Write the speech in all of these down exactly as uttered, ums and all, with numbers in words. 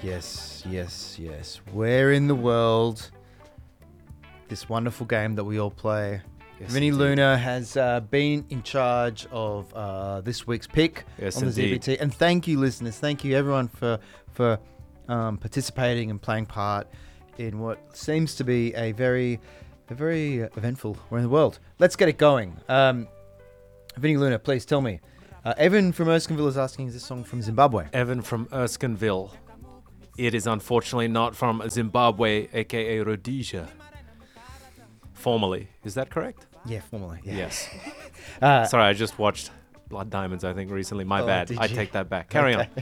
Yes, yes, yes. Where in the world this wonderful game that we all play? Yes, Vinny indeed. Luna has uh, been in charge of uh, this week's pick Yes, on the Z B indeed. T. And thank you, listeners. Thank you, everyone, for for um, participating and playing part in what seems to be a very, a very eventful We're in the World. Let's get it going. Um, Vinny Luna, please tell me. Uh, Evan from Erskineville is asking, is this song from Zimbabwe? Evan from Erskineville. It is unfortunately not from Zimbabwe, aka Rhodesia. Formally, is that correct? Yeah, formally. Yeah. Yes. Uh, Sorry, I just watched Blood Diamonds, I think, recently. My Oh, bad. did I you? take that back. Carry on.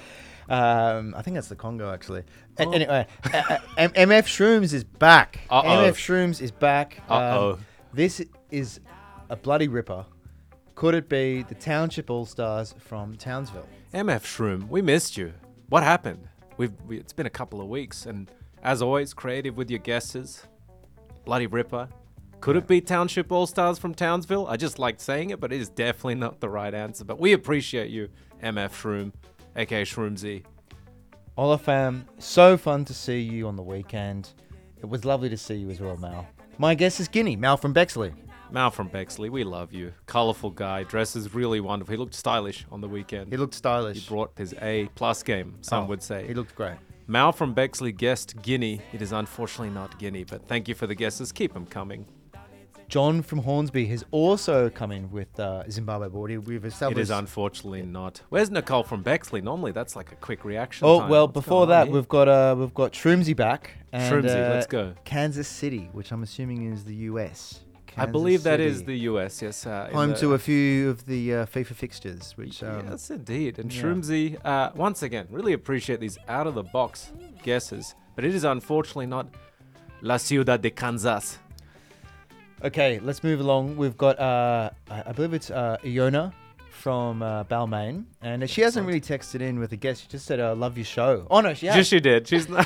Um, I think that's the Congo, actually. A- Oh. Anyway, uh, uh, M- MF Shrooms is back. Uh-oh. M F Shrooms is back. Um, Uh-oh. this is a bloody ripper. Could it be the Township All-Stars from Townsville? M F Shroom, we missed you. What happened? We've we, It's been a couple of weeks, and as always, creative with your guesses. Bloody Ripper. Could it be Township All-Stars from Townsville? I just liked saying it, but it is definitely not the right answer. But we appreciate you, M F Shroom, aka Shroomzy. Ola fam, so fun to see you on the weekend. It was lovely to see you as well, Mal. My guess is Guinea, Mal from Bexley. Mal from Bexley, we love you. Colourful guy, dresses really wonderful. He looked stylish on the weekend. He looked He stylish. brought his A plus game, some Oh, would say. He looked great. Mal from Bexley guessed Guinea. It is unfortunately not Guinea, but thank you for the guesses. Keep them coming. John from Hornsby has also come in with uh, Zimbabwe board. We've It established... is unfortunately not. Where's Nicole from Bexley? Normally that's like a quick reaction Oh time. well, What's before going on that, here? we've got uh, we've got Shroomsy back. And, Shroomsy, uh, let's go. Kansas City, which I'm assuming is the U S. I Kansas believe that is City. the U S, yes. Uh, in home the- to a few of the uh, FIFA fixtures, which um, yes, indeed. And yeah. Shroomsy, uh, once again, really appreciate these out-of-the-box guesses. But it is unfortunately not La Ciudad de Kansas. Okay, let's move along. We've got uh, I I believe it's uh, Iona from uh, Balmain, and she hasn't really texted in with a guess. She just said, "I love your show." Oh no, she has. Yes, she did. She's not.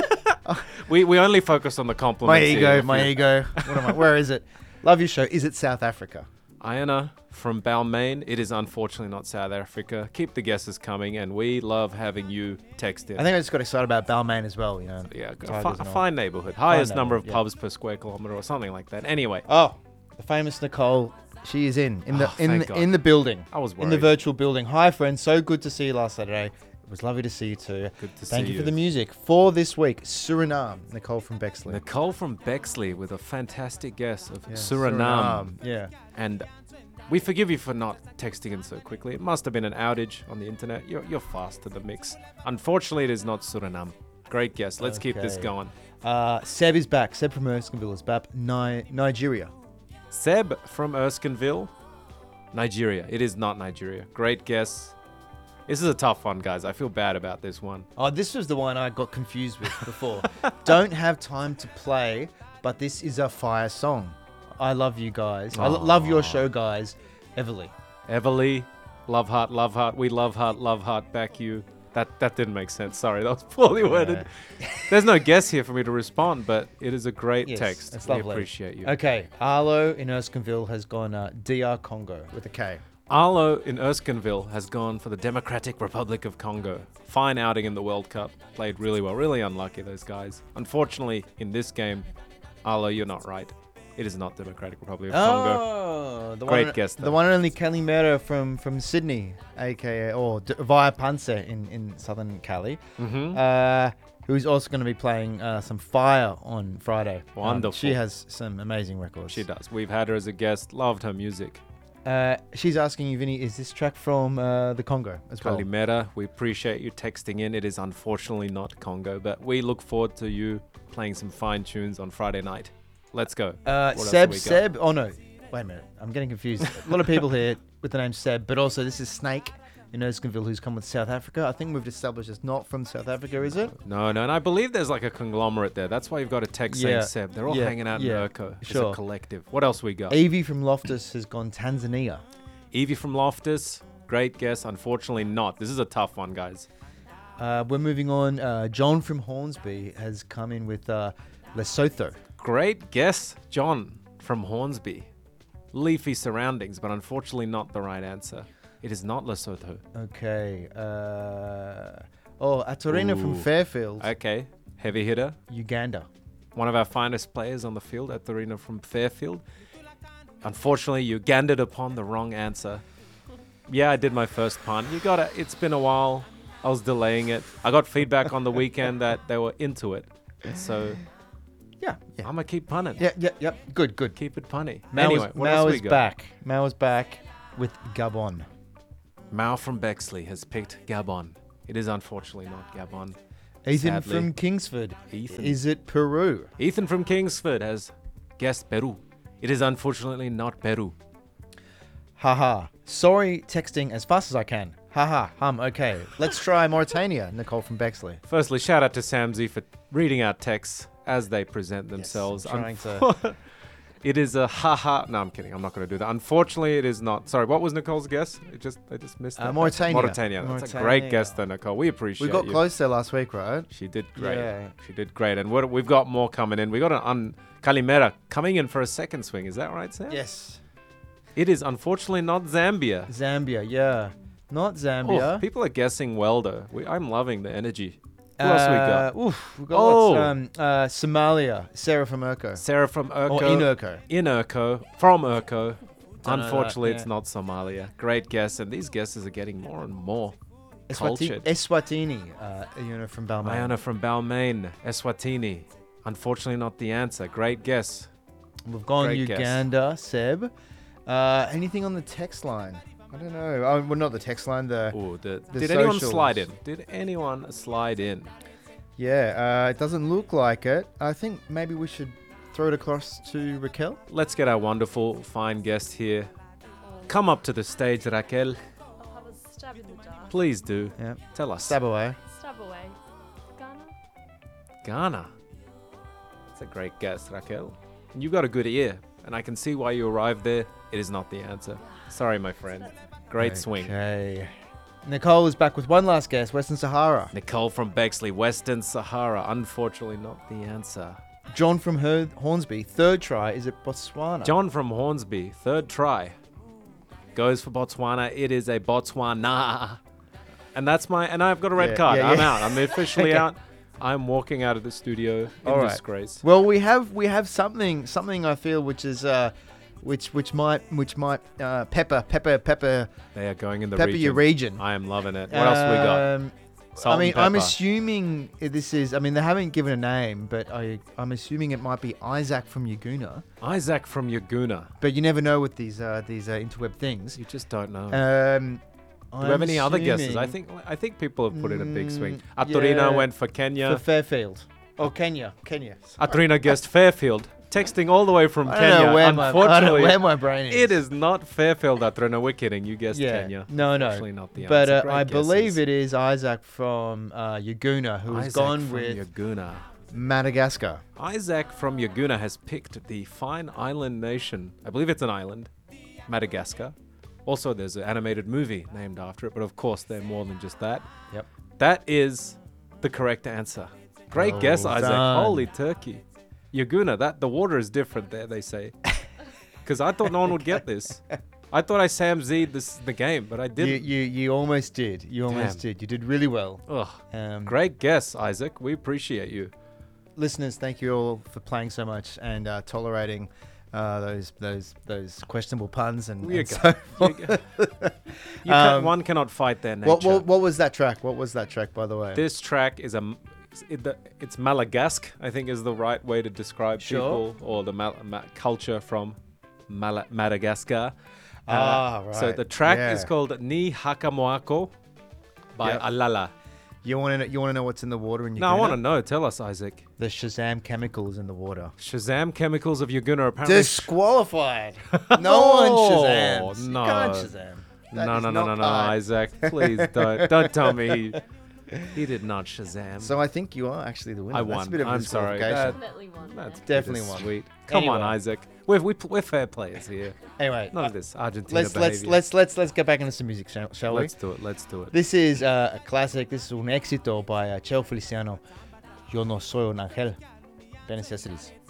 we we only focus on the my compliments. ego, here. my ego. What am I? Where is it? Love your show. Is it South Africa? Iona from Balmain. It is unfortunately not South Africa. Keep the guesses coming, and we love having you text in. I think I just got excited about Balmain as well. You know. yeah, a, Tigers fi- and a all. fine neighborhood. Highest number of neighborhood, yeah. pubs per square kilometer or something like that. Anyway, Oh, the famous Nicole. She is in in the Oh, in thank the, God. in the building. I was In the worried. virtual building. Hi, friends. So good to see you last Saturday. It was lovely to see you too. Good to Thank see you for you. the music for this week. Suriname. Nicole from Bexley. Nicole from Bexley with a fantastic guess of Yeah, Suriname. Yeah. And we forgive you for not texting in so quickly. It must have been an outage on the internet. You're, you're fast to the mix. Unfortunately, it is not Suriname. Great guess. Let's keep this Okay. going. Uh, Seb is back. Seb from Erskineville is back. Ni- Nigeria. Seb from Erskineville, Nigeria. It is not Nigeria. Great guess. This is a tough one, guys. I feel bad about this one. Oh, this was the one I got confused with before. Don't have time to play, but this is a fire song. I love you guys. I lo- love your show, guys. Everly. Everly, love heart, love heart. We love heart, love heart. Back you. That that didn't make sense. Sorry, that was poorly worded. There's no guess here for me to respond, but it is a great Yes, text. that's we lovely. appreciate you. Okay, Arlo in Erskineville has gone uh, D R Congo with a K. Arlo in Erskineville has gone for the Democratic Republic of Congo. Fine outing in the World Cup. Played really well. Really unlucky, those guys. Unfortunately, in this game, Arlo, you're not right. It is not Democratic Republic of Congo. Oh, the Great one, guess, The though. one and only Kelly Mera from, from Sydney, aka or D- via Panse in, in southern Cali, Mm-hmm. uh, who's also going to be playing uh, some Fire on Friday. Um, Wonderful. she has some amazing records. She does. We've had her as a guest. Loved her music. Uh, she's asking you, Vinny, is this track from uh, the Congo as well? Kalimera, we appreciate you texting in. It is unfortunately not Congo, but we look forward to you playing some fine tunes on Friday night. Let's go. Uh, What else Seb, have we got? Seb. Oh no, wait a minute. I'm getting confused. A lot of people here with the name Seb, but also this is Snake in Erskineville who's come with South Africa. I think we've established it's not from South Africa, is it? No, no, and I believe there's like a conglomerate there. That's why you've got a text Yeah, saying Seb. They're all yeah, hanging out yeah, in Urco. It's sure. a collective. What else we got? Evie from Loftus has gone Tanzania. Evie from Loftus. Great guess. Unfortunately not. This is a tough one, guys. Uh, we're moving on. Uh, John from Hornsby has come in with uh, Lesotho. Great guess, John from Hornsby. Leafy surroundings, but unfortunately not the right answer. It is not Lesotho. Okay. Uh, oh, a Torino from Ooh. Fairfield, Okay, heavy hitter. Uganda. One of our finest players on the field at Torino from Fairfield. Unfortunately, you gandered upon the wrong answer. Yeah, I did my first pun. You got it. It's been a while. I was delaying it. I got feedback on the weekend that they were into it. So Yeah, yeah. I'm going to keep punning. Yeah, yeah, yeah. Good, good. Keep it punny. Mao anyway, is, what Mao else we is got? back. Mao is back with Gabon. Mao from Bexley has picked Gabon. It is unfortunately not Gabon. Ethan Sadly. from Kingsford. Ethan. Is it Peru? Ethan from Kingsford has guessed Peru. It is unfortunately not Peru. Haha. Sorry, texting as fast as I can. Haha. Hum. Okay. Let's try Mauritania. Nicole from Bexley. Firstly, shout out to Samzy for reading our texts as they present themselves. trying Unfo- It is a haha. No, I'm kidding. I'm not going to do that. Unfortunately, it is not. Sorry, what was Nicole's guess? It just I just missed Uh, that. Mauritania. Mauritania. That's a great guess, though, Nicole. We appreciate We got you. close there last week, right? She did great. Yeah. She did great. And what we've got more coming in. We got an un Kalimera coming in for a second swing. Is that right, Sam? Yes. It is unfortunately not Zambia. Zambia. Yeah. Not Oh, Zambia. people are guessing well though. We, I'm loving the energy. Who else we got? Uh, Oof. We got Oh. lots, um, uh, Somalia. Sarah from Urko. Sarah from Urko. Or in Urko. In Urko. From Urko. Don't know Unfortunately, that, it's yeah. not Somalia. Great guess, and these guesses are getting more and more Eswati- cultured. Eswatini. Uh, you know, from Balmain. Mayana from Balmain, Eswatini. Unfortunately, not the answer. Great guess. We've gone Great guess. Uganda. Seb. Uh, anything on the text line? I don't know. Oh, well, not the text line. The Ooh, the, The did anyone socials. slide in? Did anyone slide in? yeah. Uh, it doesn't look like it. I think maybe we should throw it across to Raquel. Let's get our wonderful, fine guest here. Come up to the stage, Raquel. I'll have a stab in the dark. Please do. Yeah. Tell us. Stab away. Stab away. Ghana? Ghana. That's a great guess, Raquel. And you've got a good ear, and I can see why you arrived there. It is not the answer. Sorry, my friend. Great swing. Okay. Nicole is back with one last guess. Western Sahara. Nicole from Bexley, Western Sahara. Unfortunately, not the answer. John from Her- Hornsby. Third try. Is it Botswana? John from Hornsby, third try. Goes for Botswana. It is a Botswana. And that's my, and I've got a red Yeah, card. yeah, I'm yeah. out. I'm officially Okay. out. I'm walking out of the studio in All right. disgrace. Well, we have we have something something I feel which is uh, which which might which might uh, pepper pepper pepper They are going in the pepper region. your region. I am loving it. What else we got? Um, Salt I mean, and I'm pepper. assuming this is. I mean, they haven't given a name, but I I'm assuming it might be Isaac from Yaguna. Isaac from Yaguna. But you never know with these uh, these uh, interweb things. You just don't know. Um, Do we have any other guesses? I think I think people have put in a big swing. Mm, Atorina yeah. went for for Kenya. Fairfield. Oh, Kenya, Kenya. Atorina guessed Fairfield. Texting all the way from I Kenya. don't know where my I don't know Unfortunately, where my brain is. it is not Fairfield, Atorina. We're kidding. You guessed Yeah. Kenya. No, no. Actually, not the But answer. uh, Great I believe guesses. it is Isaac from uh, Yaguna who has Isaac gone from with Yaguna. Madagascar. Isaac from Yaguna has picked the fine island nation. I believe it's an island, Madagascar. Also, there's an animated movie named after it, but of course, they're more than just that. Yep. That is the correct answer. Great Well guess, Isaac. done. Holy turkey. Yaguna, that the water is different there, they say. Because I thought no one would get this. I thought I Sam Z'd this the game, but I You, didn't. you you almost did. You almost Damn. did. You did really well. Ugh. Um, Great guess, Isaac. We appreciate you. Listeners, thank you all for playing so much and uh, tolerating uh, those those those questionable puns and, You and go- so You, forth. you can, Um, one cannot fight their nature. What, what what was that track? What was that track, by the way? This track is a m- it's, it, the, it's Malagasque, I think is the right way to describe Sure. people or the mal- ma- culture from Mala- Madagascar. Ah, So right. the track is Yeah. called Ni Hakamoako by Yep. Alala. You want to know, you want to know what's in the water in Yaguna? No, I want to know. Tell us, Isaac. The Shazam chemicals in the water. Shazam chemicals of Yaguna apparently. Disqualified. No one Shazams. You no. can't Shazam. That no, is no, no, not no, no, part. Isaac. Please don't. Don't tell me he, he did not Shazam. So I think you are actually the winner. I That's won. a bit of a I'm sorry. disqualification. Definitely one. That's there. Definitely one. sweet. Come on, Anyway. Isaac. We're, we, we're fair players here. Anyway, None uh, of this Argentina let's let's behavior. let's let's let's get back into some music, shall, shall Let's we? do it. Let's do it. This is uh, a classic. This is un éxito by uh, Cheo Feliciano. Yo no soy un ángel. De necessities.